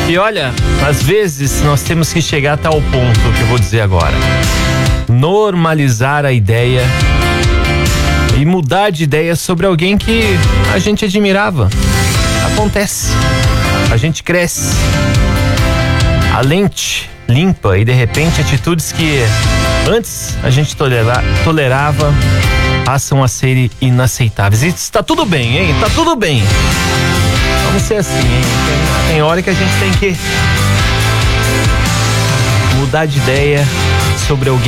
E olha, às vezes nós temos que chegar até o ponto que eu vou dizer agora. Normalizar a ideia e mudar de ideia sobre alguém que a gente admirava. Acontece. A gente cresce. A lente limpa e de repente atitudes que antes a gente tolerava passam a ser inaceitáveis. E está tudo bem, hein? Tá tudo bem. Vamos ser assim, hein? Tem hora que a gente tem que mudar de ideia sobre alguém